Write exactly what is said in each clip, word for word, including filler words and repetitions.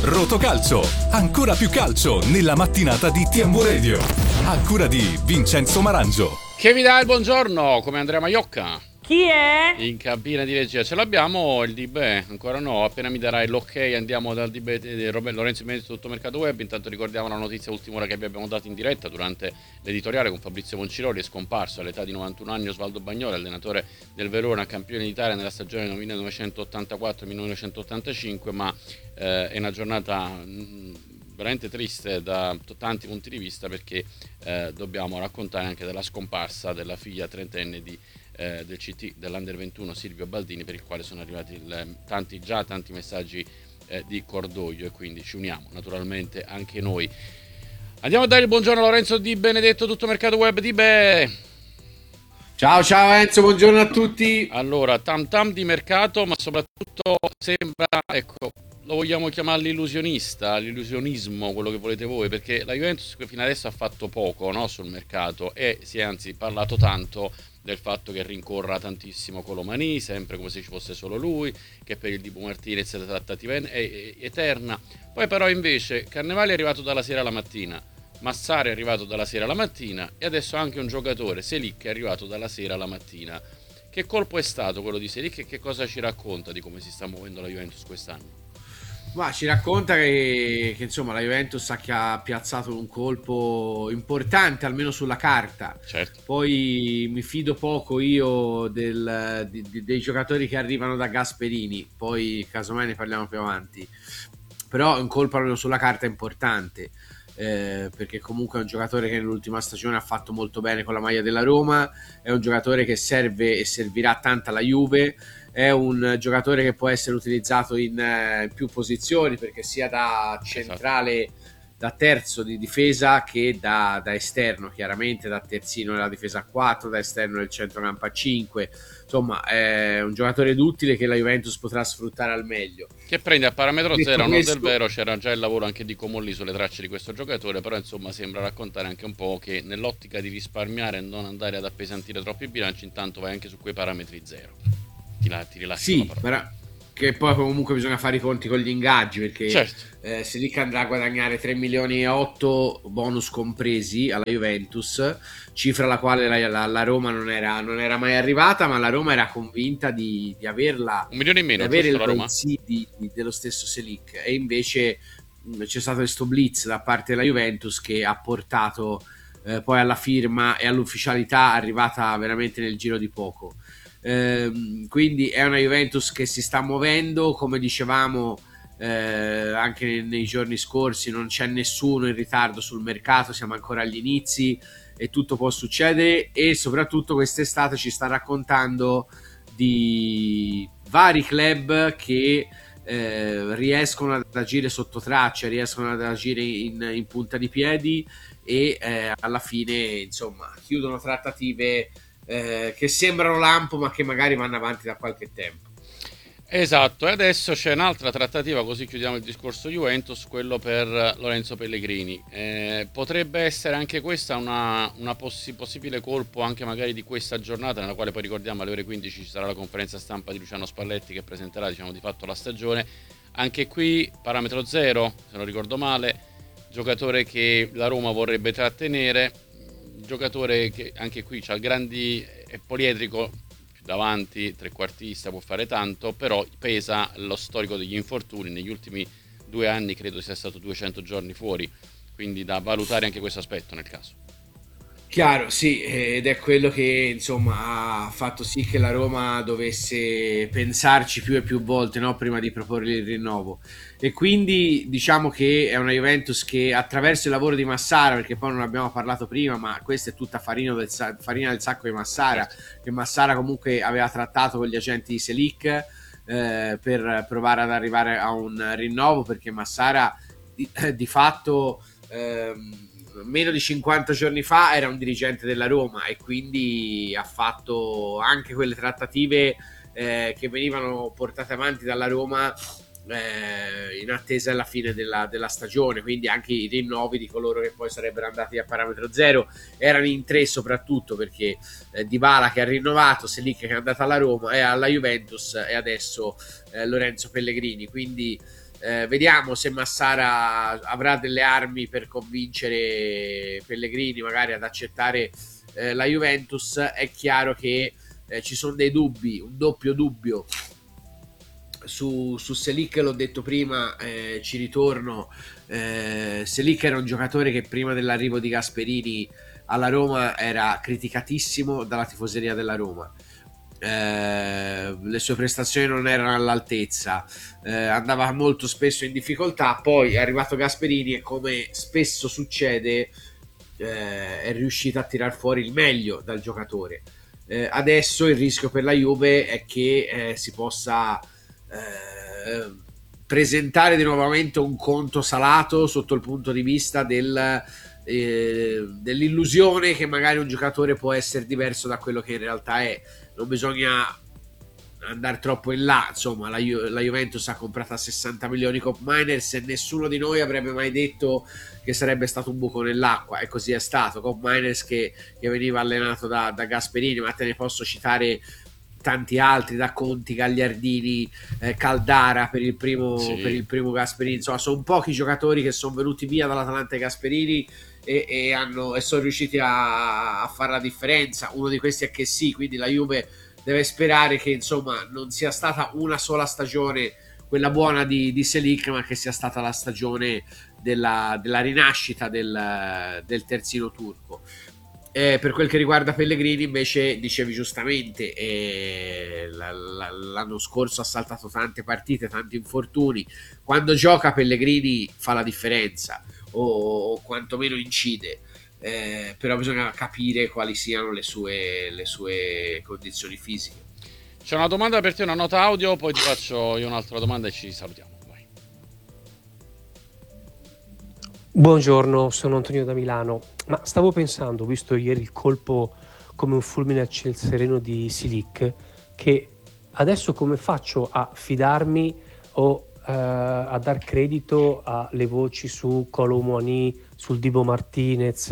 Rotocalcio, ancora più calcio nella mattinata di T M Radio. A cura di Vincenzo Marangio. Che vi dà il buongiorno, come Andrea Maiocca. Chi è? In cabina di regia ce l'abbiamo, il D B ancora no, appena mi darai l'ok andiamo dal D B di Lorenzo Mendes tutto mercato web. Intanto ricordiamo la notizia ultima ora che vi abbiamo dato in diretta durante l'editoriale con Fabrizio Monciroli. È scomparso all'età di novantuno anni Osvaldo Bagnoli, allenatore del Verona, campione d'Italia nella stagione millenovecentottantaquattro millenovecentottantacinque, ma eh, è una giornata mh, veramente triste da tanti punti di vista, perché eh, dobbiamo raccontare anche della scomparsa della figlia trentenne di Eh, del C T dell'Under ventuno Silvio Baldini, per il quale sono arrivati il, tanti, già tanti messaggi eh, di cordoglio, e quindi ci uniamo naturalmente anche noi. Andiamo a dare il buongiorno a Lorenzo Di Benedetto, tutto mercato web. Di Be. Ciao ciao Enzo, buongiorno a tutti. Allora, tam tam di mercato, ma soprattutto sembra, ecco, lo vogliamo chiamare l'illusionista, l'illusionismo, quello che volete voi, perché la Juventus fino adesso ha fatto poco, no, sul mercato, e si è anzi parlato tanto del fatto che rincorra tantissimo Colomani, sempre come se ci fosse solo lui, che per il Dibu Martinez la trattativa è eterna. Poi però invece Carnevale è arrivato dalla sera alla mattina, Massara è arrivato dalla sera alla mattina, e adesso anche un giocatore, Selic, è arrivato dalla sera alla mattina. Che colpo è stato quello di Selic e che cosa ci racconta di come si sta muovendo la Juventus quest'anno? Ma ci racconta che, che insomma la Juventus ha piazzato un colpo importante, almeno sulla carta. Certo. Poi mi fido poco io del, di, di, dei giocatori che arrivano da Gasperini, poi casomai ne parliamo più avanti. Però un colpo almeno sulla carta importante, eh, perché comunque è un giocatore che nell'ultima stagione ha fatto molto bene con la maglia della Roma, è un giocatore che serve e servirà tanto alla Juve. È un giocatore che può essere utilizzato in eh, più posizioni, perché sia da centrale, esatto, da terzo di difesa, che da, da esterno, chiaramente da terzino nella difesa a quattro, da esterno nel centrocampo a cinque. Insomma, è un giocatore duttile che la Juventus potrà sfruttare al meglio. Che prende a parametro Detto zero, questo, non del vero, c'era già il lavoro anche di Comolli sulle tracce di questo giocatore, però insomma sembra raccontare anche un po' che nell'ottica di risparmiare e non andare ad appesantire troppo i bilanci, intanto vai anche su quei parametri zero. Ti, la, ti rilascio sì, però, che poi comunque bisogna fare i conti con gli ingaggi, perché certo. eh, Selic andrà a guadagnare tre milioni e otto, bonus compresi, alla Juventus, cifra alla quale la, la, la Roma non era, non era mai arrivata, ma la Roma era convinta di, di averla, un milione in meno, di avere il la Roma? sì, di, di, dello stesso Selic, e invece mh, c'è stato questo blitz da parte della Juventus che ha portato eh, poi alla firma e all'ufficialità, arrivata veramente nel giro di poco. Ehm, quindi è una Juventus che si sta muovendo, come dicevamo eh, anche nei, nei giorni scorsi. Non c'è nessuno in ritardo sul mercato, siamo ancora agli inizi e tutto può succedere, e soprattutto quest'estate ci sta raccontando di vari club che eh, riescono ad agire sotto traccia, riescono ad agire in, in punta di piedi, e eh, alla fine insomma chiudono trattative Eh, che sembrano lampo, ma che magari vanno avanti da qualche tempo. Esatto, e adesso c'è un'altra trattativa, così chiudiamo il discorso Juventus, quello per Lorenzo Pellegrini. Eh, potrebbe essere anche questa una, una possi- possibile colpo anche magari di questa giornata, nella quale poi ricordiamo alle ore quindici ci sarà la conferenza stampa di Luciano Spalletti che presenterà, diciamo, di fatto la stagione. Anche qui parametro zero, se non ricordo male, giocatore che la Roma vorrebbe trattenere, giocatore che anche qui c'ha il grandi, è poliedrico, più davanti, trequartista, può fare tanto, però pesa lo storico degli infortuni. Negli ultimi due anni credo sia stato duecento giorni fuori, quindi da valutare anche questo aspetto nel caso. Chiaro, sì, ed è quello che insomma ha fatto sì che la Roma dovesse pensarci più e più volte, no, prima di proporre il rinnovo. E quindi diciamo che è una Juventus che attraverso il lavoro di Massara, perché poi non abbiamo parlato prima, ma questa è tutta farina del, farina del sacco di Massara, che Massara comunque aveva trattato con gli agenti di Selic eh, per provare ad arrivare a un rinnovo, perché Massara di, di fatto ehm, meno di cinquanta giorni fa era un dirigente della Roma, e quindi ha fatto anche quelle trattative eh, che venivano portate avanti dalla Roma eh, in attesa della fine della, della stagione. Quindi anche i rinnovi di coloro che poi sarebbero andati a parametro zero erano in tre, soprattutto perché eh, Dybala che ha rinnovato, Selic che è andato alla Roma e alla Juventus, e adesso eh, Lorenzo Pellegrini. Quindi Eh, vediamo se Massara avrà delle armi per convincere Pellegrini magari ad accettare eh, la Juventus. È chiaro che eh, ci sono dei dubbi, un doppio dubbio su, su Selic, l'ho detto prima, eh, ci ritorno. eh, Selic era un giocatore che prima dell'arrivo di Gasperini alla Roma era criticatissimo dalla tifoseria della Roma. Eh, le sue prestazioni non erano all'altezza, eh, andava molto spesso in difficoltà. Poi è arrivato Gasperini e, come spesso succede, eh, è riuscito a tirar fuori il meglio dal giocatore. Eh, adesso il rischio per la Juve è che eh, si possa eh, presentare di nuovamente un conto salato sotto il punto di vista del eh, dell'illusione che magari un giocatore può essere diverso da quello che in realtà è. Non bisogna andare troppo in là, insomma la, Ju- la Juventus ha comprato a sessanta milioni Cop Miners e nessuno di noi avrebbe mai detto che sarebbe stato un buco nell'acqua, e così è stato. Cop Miners che, che veniva allenato da, da Gasperini, ma te ne posso citare tanti altri, da Conti, Gagliardini, eh, Caldara per il primo, sì. per il primo Gasperini. Insomma, sono pochi giocatori che sono venuti via dall'Atalanta Gasperini e, e, hanno, e sono riusciti a, a fare la differenza. Uno di questi è che sì, quindi la Juve deve sperare che insomma non sia stata una sola stagione quella buona di, di Selic, ma che sia stata la stagione della, della rinascita del, del terzino turco. Eh, per quel che riguarda Pellegrini, invece, dicevi giustamente, eh, la, la, l'anno scorso ha saltato tante partite, tanti infortuni. Quando gioca Pellegrini fa la differenza, o, o quantomeno incide. Eh, però bisogna capire quali siano le sue, le sue condizioni fisiche. C'è una domanda per te, una nota audio, poi ti faccio io un'altra domanda e ci salutiamo. Vai. Buongiorno, sono Antonio da Milano. Ma stavo pensando, visto ieri il colpo come un fulmine a ciel sereno di Silic, che adesso come faccio a fidarmi o Uh, a dar credito alle voci su Kolo Muani, sul Dibu Martinez,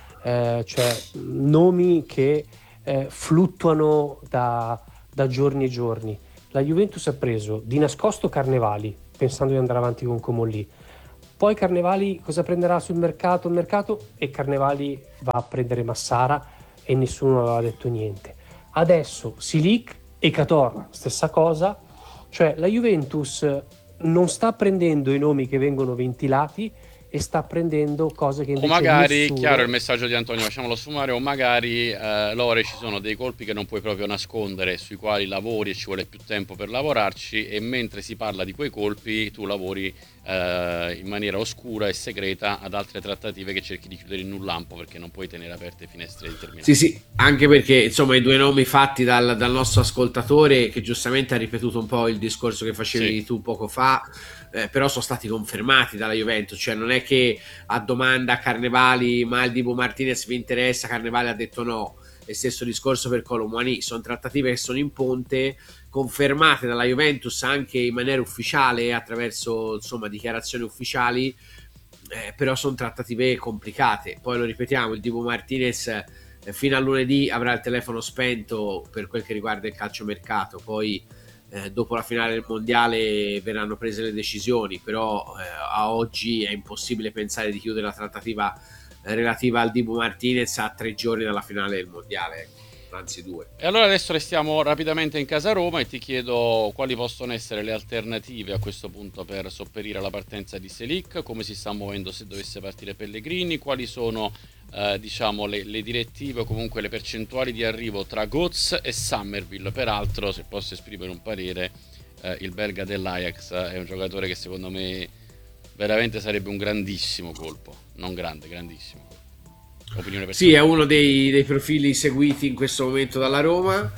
uh, cioè nomi che uh, fluttuano da, da giorni e giorni. La Juventus ha preso di nascosto Carnevali, pensando di andare avanti con Comolli. Poi Carnevali cosa prenderà sul mercato? Il mercato e Carnevali va a prendere Massara e nessuno aveva detto niente. Adesso Silic e Cator, stessa cosa. Cioè la Juventus non sta prendendo i nomi che vengono ventilati e sta prendendo cose che invece o magari, nessuno... chiaro il messaggio di Antonio, facciamolo sfumare, o magari eh, Lore, ci sono dei colpi che non puoi proprio nascondere, sui quali lavori e ci vuole più tempo per lavorarci, e mentre si parla di quei colpi tu lavori eh, in maniera oscura e segreta ad altre trattative che cerchi di chiudere in un lampo, perché non puoi tenere aperte finestre determinate. Sì, sì, anche perché insomma i due nomi fatti dal, dal nostro ascoltatore, che giustamente ha ripetuto un po' il discorso che facevi sì. tu poco fa, eh, però sono stati confermati dalla Juventus. Cioè non è che a domanda a Carnevali ma il Dibu Martinez vi interessa, Carnevali ha detto no, e stesso discorso per Kolo Muani. Sono trattative che sono in ponte, confermate dalla Juventus anche in maniera ufficiale attraverso insomma dichiarazioni ufficiali, eh, però sono trattative complicate. Poi lo ripetiamo, il Dibu Martinez eh, fino a lunedì avrà il telefono spento per quel che riguarda il calciomercato. Poi Eh, dopo la finale del mondiale verranno prese le decisioni, però eh, a oggi è impossibile pensare di chiudere la trattativa eh, relativa al Dibu Martinez a tre giorni dalla finale del mondiale, anzi due. E allora adesso restiamo rapidamente in casa Roma e ti chiedo quali possono essere le alternative a questo punto per sopperire alla partenza di Selic, come si sta muovendo se dovesse partire Pellegrini, quali sono eh, diciamo le, le direttive o comunque le percentuali di arrivo tra Götze e Summerville. Peraltro, se posso esprimere un parere, eh, il belga dell'Ajax è un giocatore che secondo me veramente sarebbe un grandissimo colpo, non grande, grandissimo colpo. Opinione personale. Sì, è uno dei, dei profili seguiti in questo momento dalla Roma,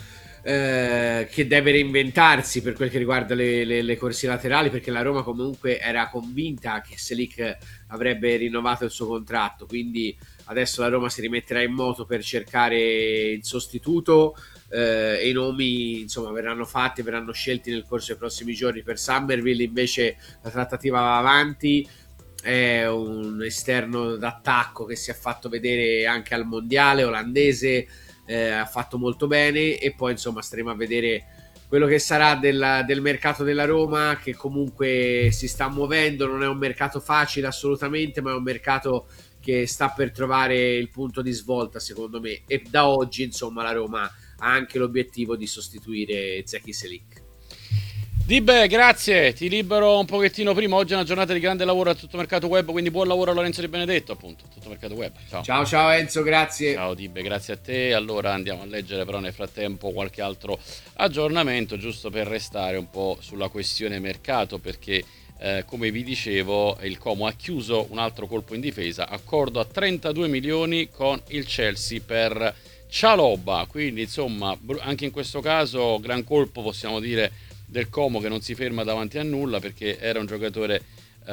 eh, che deve reinventarsi per quel che riguarda le, le, le corsie laterali, perché la Roma comunque era convinta che Selic avrebbe rinnovato il suo contratto, quindi adesso la Roma si rimetterà in moto per cercare il sostituto, eh, e i nomi insomma verranno fatti, verranno scelti nel corso dei prossimi giorni. Per Summerville invece la trattativa va avanti, è un esterno d'attacco che si è fatto vedere anche al mondiale olandese, eh, ha fatto molto bene, e poi insomma staremo a vedere quello che sarà del, del mercato della Roma, che comunque si sta muovendo. Non è un mercato facile assolutamente, ma è un mercato che sta per trovare il punto di svolta, secondo me, e da oggi insomma la Roma ha anche l'obiettivo di sostituire Zeki Çelik. Dibbe, grazie, ti libero un pochettino prima. Oggi è una giornata di grande lavoro a Tutto Mercato Web, quindi buon lavoro a Lorenzo Di Benedetto, appunto, Tutto Mercato Web. Ciao. Ciao ciao Enzo, grazie. Ciao Dibbe, grazie a te. Allora andiamo a leggere però nel frattempo qualche altro aggiornamento, giusto per restare un po' sulla questione mercato, perché eh, come vi dicevo il Como ha chiuso un altro colpo in difesa, accordo a trentadue milioni con il Chelsea per Chalobah, quindi insomma anche in questo caso gran colpo, possiamo dire, del Como, che non si ferma davanti a nulla, perché era un giocatore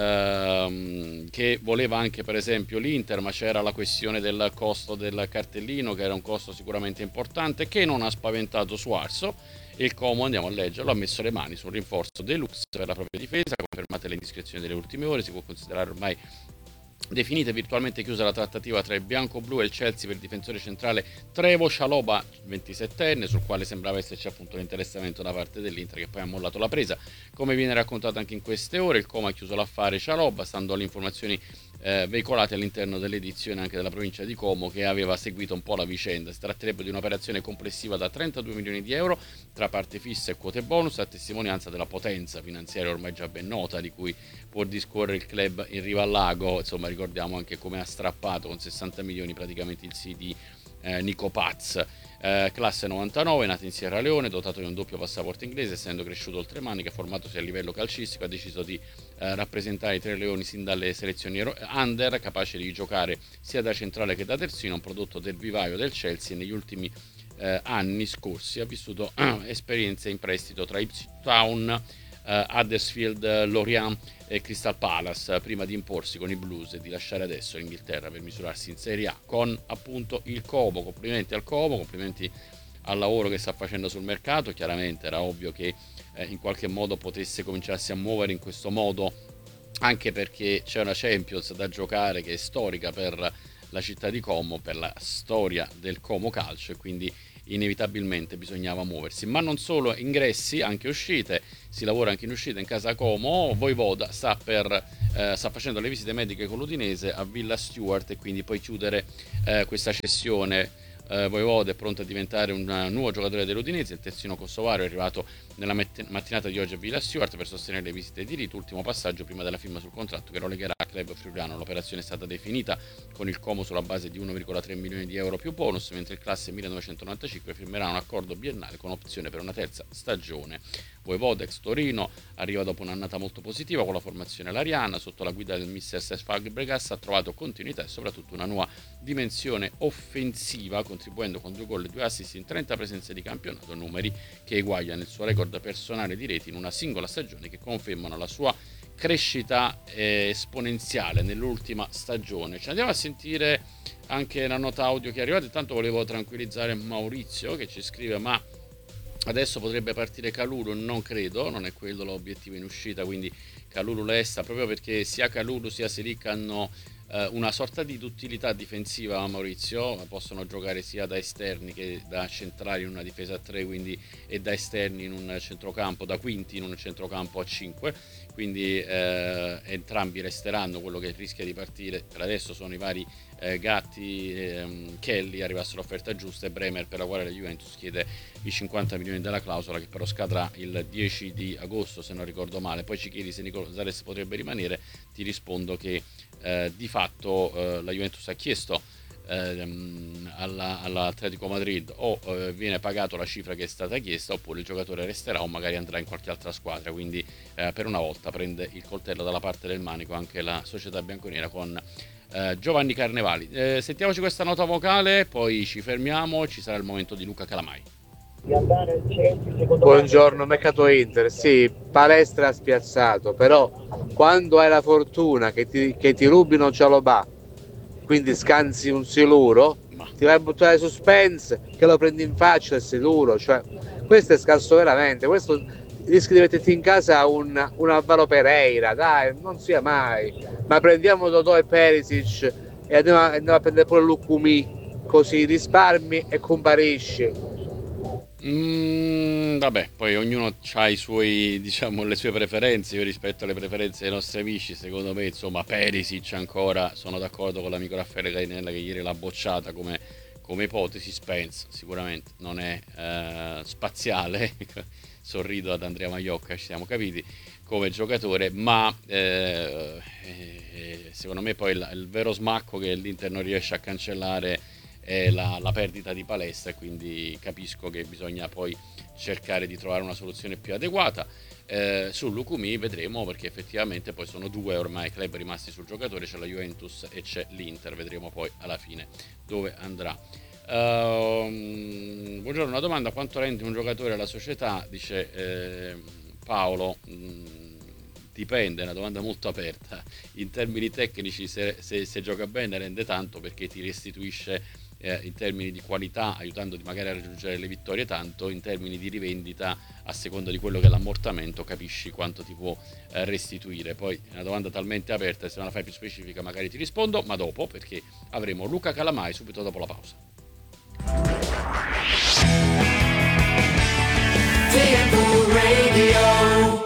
ehm, che voleva anche per esempio l'Inter, ma c'era la questione del costo del cartellino, che era un costo sicuramente importante, che non ha spaventato Suarzo, e il Como, andiamo a leggerlo, ha messo le mani sul rinforzo deluxe per la propria difesa. Confermate le indiscrezioni delle ultime ore, si può considerare ormai definita e virtualmente chiusa la trattativa tra il bianco-blu e il Chelsea per il difensore centrale Trevoh Chalobah, ventisettenne, sul quale sembrava esserci appunto l'interessamento da parte dell'Inter, che poi ha mollato la presa. Come viene raccontato anche in queste ore, il Como ha chiuso l'affare Chalobah, stando alle informazioni eh, veicolate all'interno dell'edizione anche della provincia di Como, che aveva seguito un po' la vicenda. Si tratterebbe di un'operazione complessiva da trentadue milioni di euro tra parte fissa e quote bonus, a testimonianza della potenza finanziaria ormai già ben nota di cui può discorrere il club in riva al lago. Insomma, ricordiamo anche come ha strappato con sessanta milioni praticamente il sì di eh, Nico Paz. Eh, classe novantanove, nato in Sierra Leone, dotato di un doppio passaporto inglese, essendo cresciuto oltremanica, formatosi a livello calcistico, ha deciso di eh, rappresentare i Tre Leoni sin dalle selezioni under, capace di giocare sia da centrale che da terzino, un prodotto del vivaio del Chelsea. Negli ultimi eh, anni scorsi ha vissuto eh, esperienze in prestito tra Ipswich Town, Uh, Huddersfield, Lorient e Crystal Palace, prima di imporsi con i Blues e di lasciare adesso l'Inghilterra per misurarsi in Serie A con appunto il Como. Complimenti al Como, complimenti al lavoro che sta facendo sul mercato. Chiaramente era ovvio che eh, in qualche modo potesse cominciarsi a muovere in questo modo, anche perché c'è una Champions da giocare che è storica per la città di Como, per la storia del Como Calcio, e quindi inevitabilmente bisognava muoversi. Ma non solo ingressi, anche uscite. Si lavora anche in uscita in casa Como. Voivoda sta, per, eh, sta facendo le visite mediche con l'Udinese a Villa Stewart, e quindi poi chiudere eh, questa cessione. Uh, Voivoda è pronto a diventare un uh, nuovo giocatore dell'Udinese. Il terzino kosovaro è arrivato nella met- mattinata di oggi a Villa Stewart per sostenere le visite di rito, ultimo passaggio prima della firma sul contratto che lo legherà al club friulano. L'operazione è stata definita con il Como sulla base di uno virgola tre milioni di euro più bonus, mentre il classe millenovecentonovantacinque firmerà un accordo biennale con opzione per una terza stagione. Voivoda, ex Torino, arriva dopo un'annata molto positiva con la formazione lariana. Sotto la guida del mister Cesc Fabregas ha trovato continuità e soprattutto una nuova dimensione offensiva, contribuendo con due gol e due assist in trenta presenze di campionato, numeri che eguagliano il suo record personale di reti in una singola stagione, che confermano la sua crescita eh, esponenziale nell'ultima stagione. Ci andiamo a sentire anche la nota audio che è arrivata. Intanto volevo tranquillizzare Maurizio, che ci scrive: ma adesso potrebbe partire Kalulu? Non credo, non è quello l'obiettivo in uscita, quindi Kalulu resta, proprio perché sia Kalulu sia Çelik hanno eh, una sorta di duttilità difensiva. Maurizio, possono giocare sia da esterni che da centrali in una difesa a tre, quindi, e da esterni in un centrocampo, da quinti in un centrocampo a cinque, quindi eh, entrambi resteranno. Quello che rischia di partire per adesso sono i vari eh, Gatti, ehm, Kelly, arrivasse l'offerta giusta, e Bremer, per la quale la Juventus chiede i cinquanta milioni della clausola, che però scadrà il dieci di agosto se non ricordo male. Poi ci chiedi se Nico Gonzalez potrebbe rimanere, ti rispondo che eh, di fatto eh, la Juventus ha chiesto ehm, alla, all'Atletico Madrid o eh, viene pagato la cifra che è stata chiesta, oppure il giocatore resterà o magari andrà in qualche altra squadra. Quindi eh, per una volta prende il coltello dalla parte del manico anche la società bianconera con Uh, Giovanni Carnevali. Eh, sentiamoci questa nota vocale, poi ci fermiamo. Ci sarà il momento di Luca Calamai. Buongiorno, mercato Inter. Sì, palestra spiazzato, però quando hai la fortuna che ti, che ti rubino Chalobah, quindi scansi un siluro, Ma. ti vai a buttare suspense, che lo prendi in faccia il siluro. Cioè, questo è scarso veramente. Questo rischi di metterti in casa un, un Alvaro Pereira, dai, non sia mai. Ma prendiamo Dodò e Perisic e andiamo a, andiamo a prendere pure Lukumi, così risparmi e comparisci. Mm, vabbè, poi ognuno ha i suoi, diciamo, le sue preferenze. Io rispetto alle preferenze dei nostri amici, secondo me, insomma, Perisic ancora, sono d'accordo con l'amico Raffaele Cainella che ieri l'ha bocciata come, come ipotesi. Spence sicuramente non è eh, spaziale, sorrido ad Andrea Maiocca, ci siamo capiti, come giocatore, ma eh, eh, secondo me poi il, il vero smacco che l'Inter non riesce a cancellare è la, la perdita di Palestra, e quindi capisco che bisogna poi cercare di trovare una soluzione più adeguata. Eh, su Lukumi vedremo, perché effettivamente poi sono due ormai club rimasti sul giocatore, c'è la Juventus e c'è l'Inter, vedremo poi alla fine dove andrà. Uh, buongiorno, una domanda: quanto rende un giocatore alla società? Dice eh, Paolo. Mh, dipende, è una domanda molto aperta. In termini tecnici, se, se, se gioca bene rende tanto, perché ti restituisce eh, in termini di qualità, aiutandoti magari a raggiungere le vittorie tanto. In termini di rivendita, a seconda di quello che è l'ammortamento, capisci quanto ti può eh, restituire. Poi è una domanda talmente aperta, se me la fai più specifica magari ti rispondo, ma dopo, perché avremo Luca Calamai subito dopo la pausa. T M V Radio.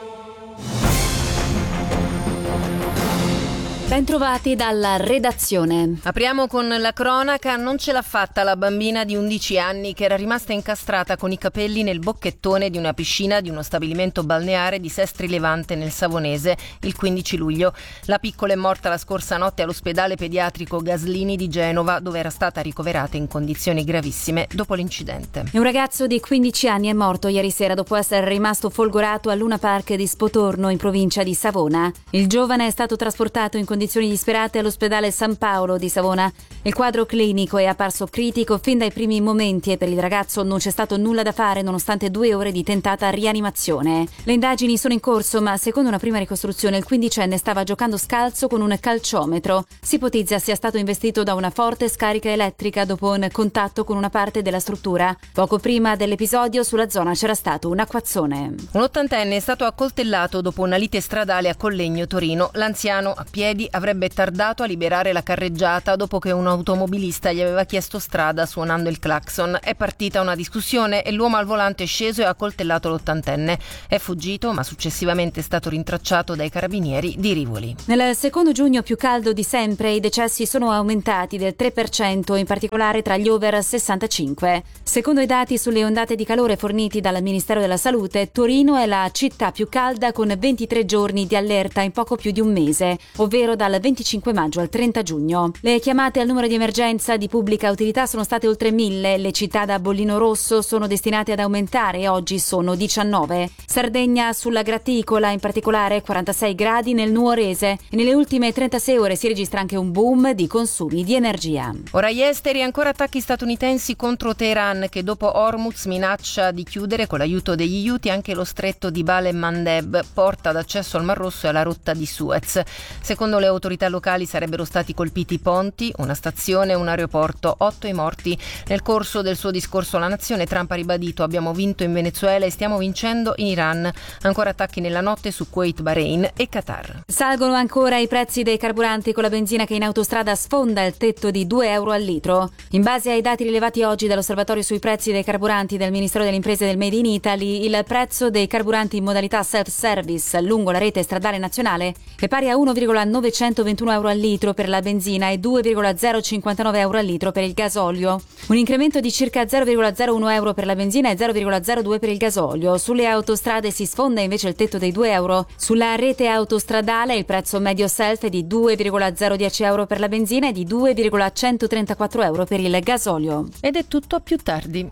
Bentrovati dalla redazione. Apriamo con la cronaca. Non ce l'ha fatta la bambina di undici anni che era rimasta incastrata con i capelli nel bocchettone di una piscina di uno stabilimento balneare di Sestri Levante nel Savonese il quindici luglio. La piccola è morta la scorsa notte all'ospedale pediatrico Gaslini di Genova, dove era stata ricoverata in condizioni gravissime dopo l'incidente. Un ragazzo di quindici anni è morto ieri sera dopo essere rimasto folgorato al Luna Park di Spotorno in provincia di Savona. Il giovane è stato trasportato in condizioni disperate all'ospedale San Paolo di Savona. Il quadro clinico è apparso critico fin dai primi momenti e per il ragazzo non c'è stato nulla da fare nonostante due ore di tentata rianimazione. Le indagini sono in corso, ma secondo una prima ricostruzione il quindicenne stava giocando scalzo con un calciometro. Si ipotizza sia stato investito da una forte scarica elettrica dopo un contatto con una parte della struttura. Poco prima dell'episodio sulla zona c'era stato un acquazzone. Un ottantenne è stato accoltellato dopo una lite stradale a Collegno, Torino. L'anziano, a piedi, avrebbe tardato a liberare la carreggiata dopo che un automobilista gli aveva chiesto strada suonando il clacson. È partita una discussione e l'uomo al volante è sceso e ha accoltellato l'ottantenne. È fuggito, ma successivamente è stato rintracciato dai carabinieri di Rivoli. Nel secondo giugno più caldo di sempre, i decessi sono aumentati del tre per cento, in particolare tra gli over sessantacinque. Secondo i dati sulle ondate di calore forniti dal Ministero della Salute, Torino è la città più calda con ventitré giorni di allerta in poco più di un mese, ovvero dal venticinque maggio al trenta giugno. Le chiamate al numero di emergenza di pubblica utilità sono state oltre mille, le città da bollino rosso sono destinate ad aumentare e oggi sono diciannove. Sardegna sulla graticola, in particolare quarantasei gradi nel Nuorese, e nelle ultime trentasei ore si registra anche un boom di consumi di energia. Ora gli esteri, ancora attacchi statunitensi contro Teheran, che dopo Hormuz minaccia di chiudere con l'aiuto degli Houthi anche lo stretto di Bab el-Mandeb, porta d'accesso al Mar Rosso e alla rotta di Suez. Secondo le autorità locali sarebbero stati colpiti ponti, una stazione e un aeroporto, otto i morti. Nel corso del suo discorso alla nazione Trump ha ribadito: abbiamo vinto in Venezuela e stiamo vincendo in Iran. Ancora attacchi nella notte su Kuwait, Bahrain e Qatar. Salgono ancora i prezzi dei carburanti, con la benzina che in autostrada sfonda il tetto di due euro al litro. In base ai dati rilevati oggi dall'osservatorio sui prezzi dei carburanti del Ministero delle Imprese del Made in Italy, il prezzo dei carburanti in modalità self-service lungo la rete stradale nazionale è pari a uno virgola novecentoventuno euro al litro per la benzina e due virgola zero cinquantanove euro al litro per il gasolio. Un incremento di circa zero virgola zero uno euro per la benzina e zero virgola zero due per il gasolio. Sulle autostrade si sfonda invece il tetto dei due euro. Sulla rete autostradale il prezzo medio self è di due virgola zero dieci euro per la benzina e di due virgola centotrentaquattro euro per il gasolio. Ed è tutto più tardi.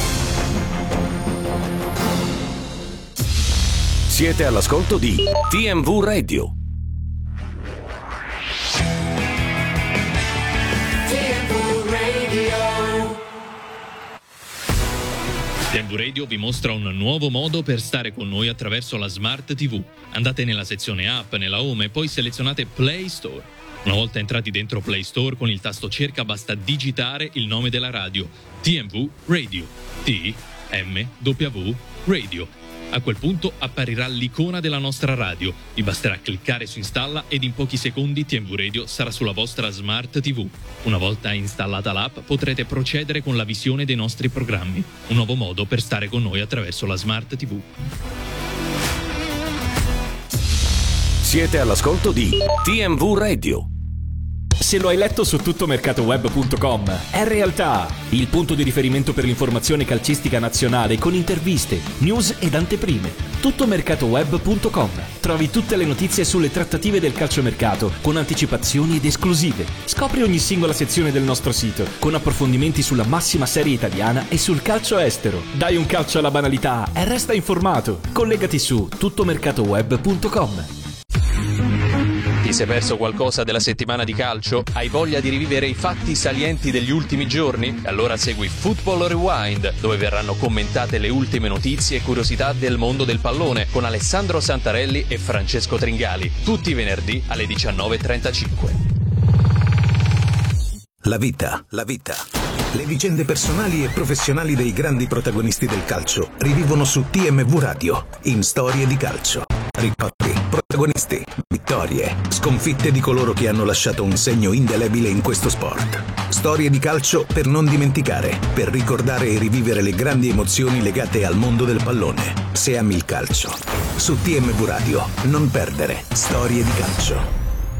Siete all'ascolto di T M V Radio. T M V Radio vi mostra un nuovo modo per stare con noi attraverso la Smart ti vu. Andate nella sezione app, nella home e poi selezionate Play Store. Una volta entrati dentro Play Store, con il tasto cerca basta digitare il nome della radio: T M V Radio. T M W Radio. A quel punto apparirà l'icona della nostra radio. Vi basterà cliccare su installa ed in pochi secondi T M V Radio sarà sulla vostra Smart T V. Una volta installata l'app potrete procedere con la visione dei nostri programmi. Un nuovo modo per stare con noi attraverso la Smart T V. Siete all'ascolto di T M V Radio. Se lo hai letto su tuttomercatoweb punto com, è realtà, il punto di riferimento per l'informazione calcistica nazionale con interviste, news ed anteprime. tuttomercatoweb punto com. Trovi tutte le notizie sulle trattative del calciomercato con anticipazioni ed esclusive. Scopri ogni singola sezione del nostro sito con approfondimenti sulla massima serie italiana e sul calcio estero. Dai un calcio alla banalità e resta informato. Collegati su tuttomercatoweb punto com. Ti sei perso qualcosa della settimana di calcio? Hai voglia di rivivere i fatti salienti degli ultimi giorni? Allora segui Football Rewind, dove verranno commentate le ultime notizie e curiosità del mondo del pallone con Alessandro Santarelli e Francesco Tringali, tutti i venerdì alle diciannove e trentacinque. La vita, la vita. Le vicende personali e professionali dei grandi protagonisti del calcio rivivono su T M V Radio, in Storie di Calcio. Ricordi, protagonisti, vittorie, sconfitte di coloro che hanno lasciato un segno indelebile in questo sport. Storie di calcio per non dimenticare, per ricordare e rivivere le grandi emozioni legate al mondo del pallone. Se ami il calcio. Su T M V Radio, non perdere Storie di Calcio.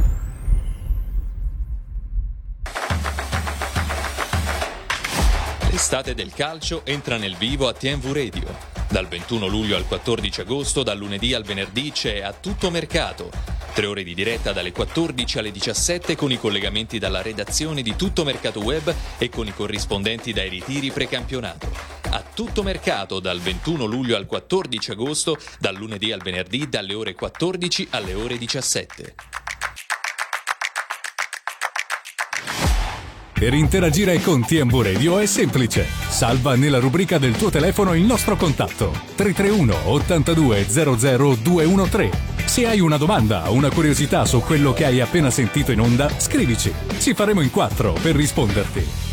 L'estate del calcio entra nel vivo a T M V Radio. Dal ventuno luglio al quattordici agosto, dal lunedì al venerdì c'è A Tutto Mercato. Tre ore di diretta dalle quattordici alle diciassette con i collegamenti dalla redazione di Tutto Mercato Web e con i corrispondenti dai ritiri precampionato. A Tutto Mercato dal ventuno luglio al quattordici agosto, dal lunedì al venerdì dalle ore quattordici alle ore diciassette. Per interagire con T M V Radio è semplice. Salva nella rubrica del tuo telefono il nostro contatto tre tre uno ottantadue zero zero due uno tre. Se hai una domanda o una curiosità su quello che hai appena sentito in onda, scrivici. Ci faremo in quattro per risponderti.